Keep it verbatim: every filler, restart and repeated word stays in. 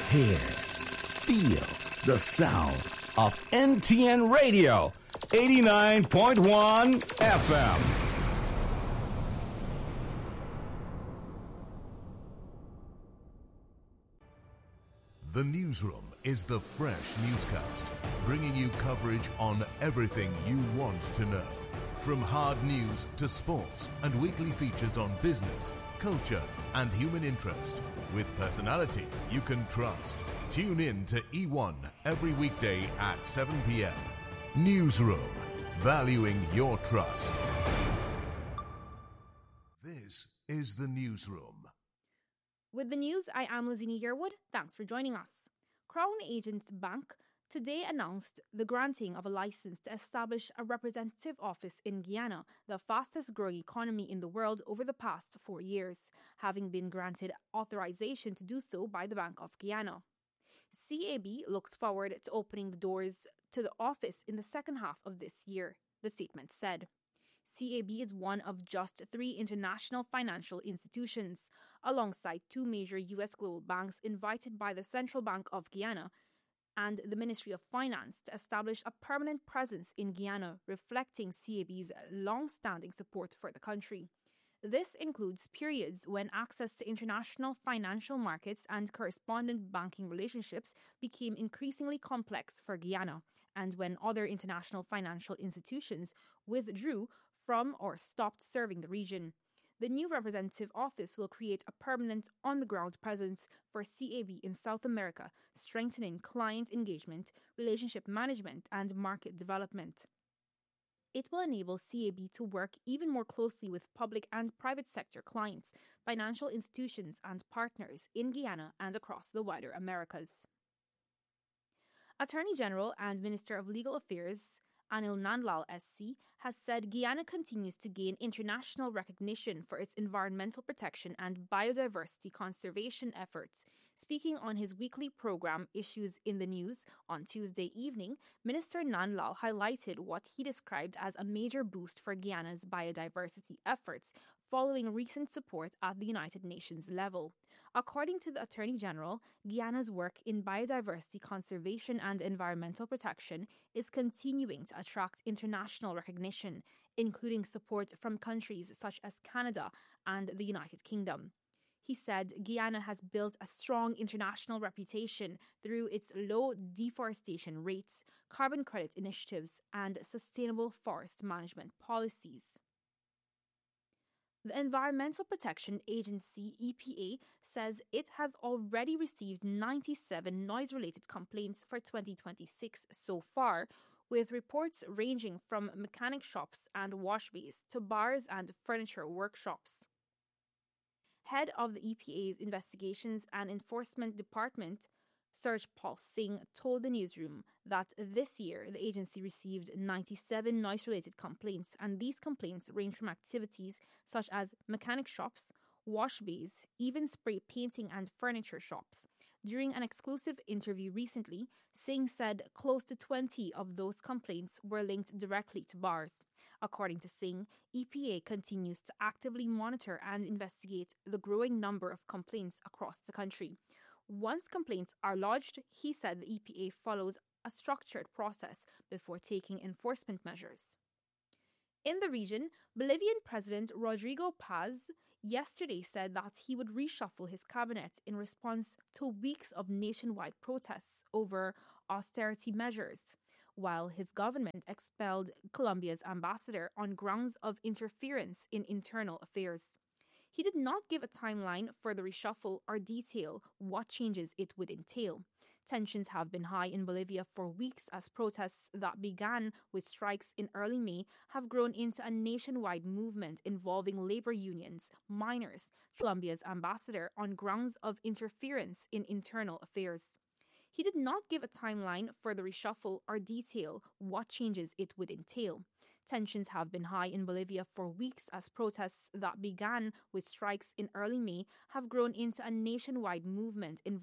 Hear, feel the sound of N T N Radio, eighty-nine point one F M. The Newsroom is the fresh newscast, bringing you coverage on everything you want to know. From hard news to sports and weekly features on business, culture and human interest, with personalities you can trust. Tune in to E one every weekday at seven p.m. Newsroom, valuing your trust. This is The Newsroom. With the news, I am Lizzie Yearwood. Thanks for joining us. Crown Agents Bank today announced the granting of a license to establish a representative office in Guyana, the fastest growing economy in the world over the past four years, having been granted authorization to do so by the Bank of Guyana. C A B looks forward to opening the doors to the office in the second half of this year, the statement said. C A B is one of just three international financial institutions, alongside two major U S global banks invited by the Central Bank of Guyana and the Ministry of Finance to establish a permanent presence in Guyana, reflecting C A B's long-standing support for the country. This includes periods when access to international financial markets and correspondent banking relationships became increasingly complex for Guyana, and when other international financial institutions withdrew from or stopped serving the region. The new representative office will create a permanent on-the-ground presence for C A B in South America, strengthening client engagement, relationship management, and market development. It will enable C A B to work even more closely with public and private sector clients, financial institutions, and partners in Guyana and across the wider Americas. Attorney General and Minister of Legal Affairs Anil Nandlall S C has said Guyana continues to gain international recognition for its environmental protection and biodiversity conservation efforts. Speaking on his weekly program Issues in the News on Tuesday evening, Minister Nandlall highlighted what he described as a major boost for Guyana's biodiversity efforts following recent support at the United Nations level. According to the Attorney General, Guyana's work in biodiversity conservation and environmental protection is continuing to attract international recognition, including support from countries such as Canada and the United Kingdom. He said Guyana has built a strong international reputation through its low deforestation rates, carbon credit initiatives, and sustainable forest management policies. The Environmental Protection Agency, E P A, says it has already received ninety-seven noise-related complaints for twenty twenty-six so far, with reports ranging from mechanic shops and wash bays to bars and furniture workshops. Head of the E P A's Investigations and Enforcement Department, Serge Paul Singh, told the newsroom that this year the agency received ninety-seven noise-related complaints, and these complaints range from activities such as mechanic shops, wash bays, even spray painting and furniture shops. During an exclusive interview recently, Singh said close to twenty of those complaints were linked directly to bars. According to Singh, E P A continues to actively monitor and investigate the growing number of complaints across the country. Once complaints are lodged, he said the E P A follows a structured process before taking enforcement measures. In the region, Bolivian President Rodrigo Paz yesterday said that he would reshuffle his cabinet in response to weeks of nationwide protests over austerity measures, while his government expelled Colombia's ambassador on grounds of interference in internal affairs. He did not give a timeline for the reshuffle or detail what changes it would entail. Tensions have been high in Bolivia for weeks as protests that began with strikes in early May have grown into a nationwide movement involving labor unions, miners, Colombia's ambassador on grounds of interference in internal affairs. He did not give a timeline for the reshuffle or detail what changes it would entail. Tensions have been high in Bolivia for weeks as protests that began with strikes in early May have grown into a nationwide movement involving